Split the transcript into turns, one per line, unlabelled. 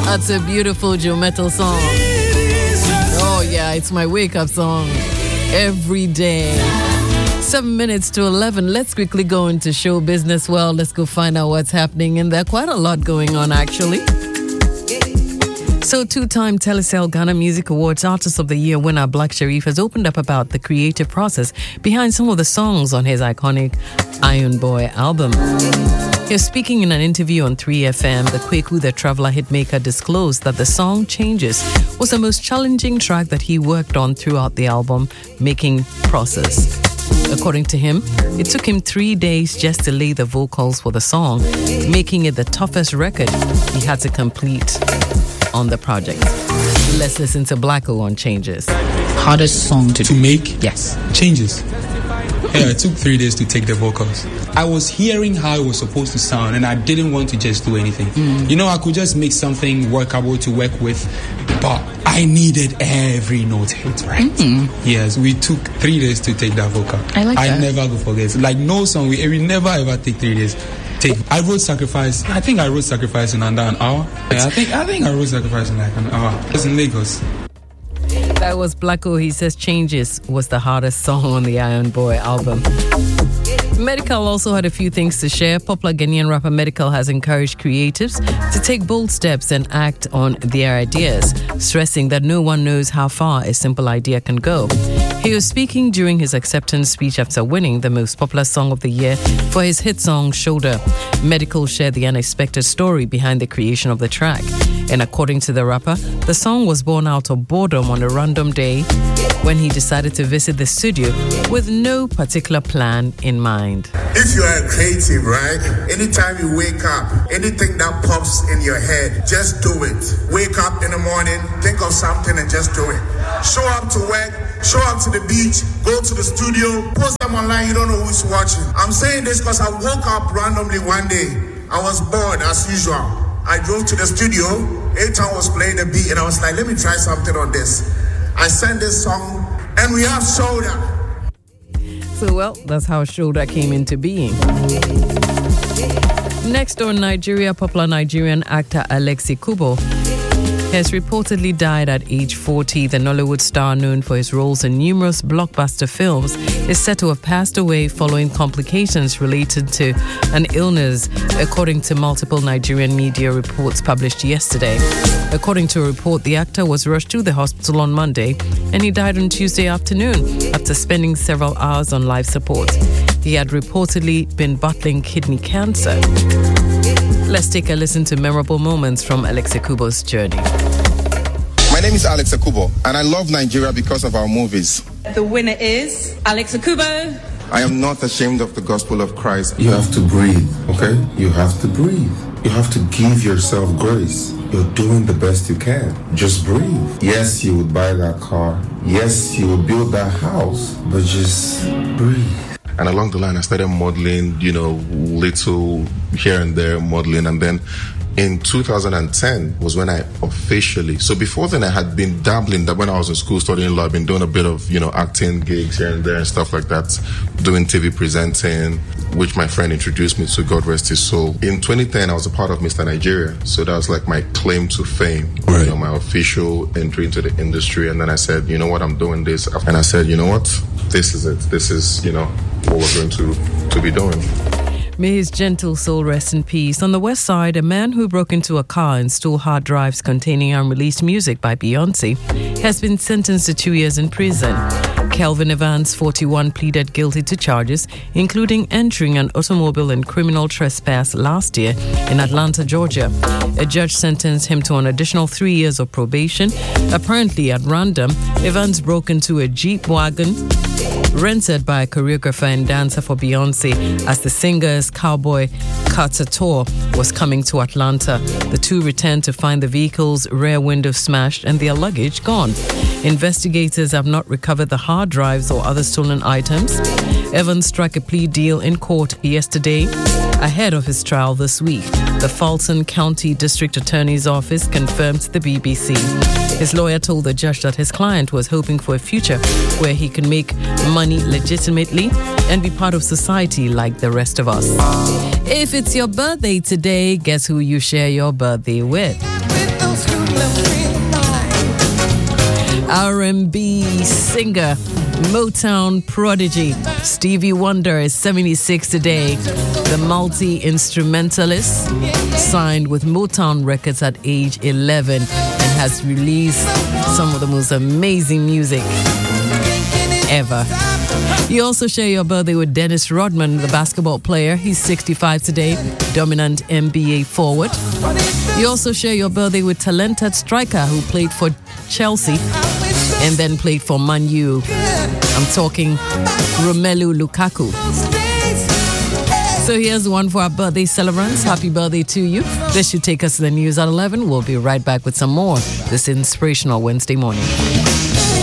That's a beautiful Joe Metal song. Oh yeah, it's my wake-up song every day. 7 minutes to 11. Let's quickly go into show business. Well, let's go find out what's happening. And there's quite a lot going on, actually. So, two-time Telecel Ghana Music Awards Artist of the Year winner Black Sherif has opened up about the creative process behind some of the songs on his iconic Iron Boy album. He was speaking in an interview on 3FM. The Kweku the Traveler hitmaker disclosed that the song Changes was the most challenging track that he worked on throughout the album making process. According to him, it took him 3 days just to lay the vocals for the song, making it the toughest record he had to complete on the project. Let's listen to Blacko on Changes.
Hardest song to
make?
Yes.
Changes. Yeah, it took 3 days to take the vocals. I was hearing how it was supposed to sound and I didn't want to just do anything. You know, I could just make something workable to work with, but I needed every note hit right. Yes, we took 3 days to take that vocal. I never go forget. Like no song, we never ever take 3 days. I wrote Sacrifice. I think I wrote Sacrifice in under an hour. Yeah, I think I wrote Sacrifice in like an hour. It was in Lagos.
That was Blacko. He says Changes was the hardest song on the Iron Boy album. Medical also had a few things to share. Popular Ghanaian rapper Medical has encouraged creatives to take bold steps and act on their ideas, stressing that no one knows how far a simple idea can go. He was speaking during his acceptance speech after winning the most popular song of the year for his hit song Shoulder. Medical shared the unexpected story behind the creation of the track. And according to the rapper, the song was born out of boredom on a random day when he decided to visit the studio with no particular plan in mind.
If you are creative, right? Anytime you wake up, anything that pops in your head, just do it. Wake up in the morning, think of something and just do it. Show up to work, show up to the beach, go to the studio, post them online, you don't know who's watching. I'm saying this because I woke up randomly one day. I was bored as usual. I drove to the studio, A-Town was playing the beat and I was like, let me try something on this. I sent this song and we have Shoulder.
So, well, that's how Shoulder came into being. Next on Nigeria, popular Nigerian actor Alexi Kubo has reportedly died at age 40. The Nollywood star, known for his roles in numerous blockbuster films, is said to have passed away following complications related to an illness, according to multiple Nigerian media reports published yesterday. According to a report, the actor was rushed to the hospital on Monday and he died on Tuesday afternoon after spending several hours on life support. He had reportedly been battling kidney cancer. Let's take a listen to memorable moments from Alex Akubo's journey.
My name is Alex Akubo, and I love Nigeria because of our movies.
The winner is Alex Akubo.
I am not ashamed of the gospel of Christ.
You have to breathe, okay? You have to breathe. You have to give yourself grace. You're doing the best you can. Just breathe. Yes, you would buy that car. Yes, you would build that house, but just breathe.
And along the line, I started modeling, little here and there modeling. And then in 2010 was when I officially, so before then I had been dabbling that when I was in school studying law, I've been doing a bit of, acting gigs here and there and stuff like that, doing TV presenting, which my friend introduced me to, God rest his soul. In 2010, I was a part of Mr. Nigeria. So that was like my claim to fame,
right.
My official entry into the industry. And then I said, you know what, I'm doing this. And I said, you know what, this is it. This is, what we're going to be doing.
May his gentle soul rest in peace. On the west side, a man who broke into a car and stole hard drives containing unreleased music by Beyonce has been sentenced to 2 years in prison. Kelvin Evans, 41, pleaded guilty to charges, including entering an automobile and criminal trespass last year in Atlanta, Georgia. A judge sentenced him to an additional 3 years of probation. Apparently, at random, Evans broke into a Jeep wagon rented by a choreographer and dancer for Beyonce as the singer's Cowboy Carter tour was coming to Atlanta. The two returned to find the vehicle's rear window smashed and their luggage gone. Investigators have not recovered the hard drives or other stolen items. Evans struck a plea deal in court yesterday ahead of his trial this week. The Fulton County District Attorney's Office confirmed to the BBC. His lawyer told the judge that his client was hoping for a future where he can make money legitimately and be part of society like the rest of us. If it's your birthday today, guess who you share your birthday with? R&B singer, Motown prodigy Stevie Wonder is 76 today. The multi-instrumentalist signed with Motown Records at age 11 and has released some of the most amazing music ever. You also share your birthday with Dennis Rodman, the basketball player. He's 65 today, dominant NBA forward. You also share your birthday with talented striker who played for Chelsea and then played for Man U. I'm talking Romelu Lukaku. So here's one for our birthday celebrants. Happy birthday to you. This should take us to the news at 11. We'll be right back with some more this Inspirational Wednesday morning.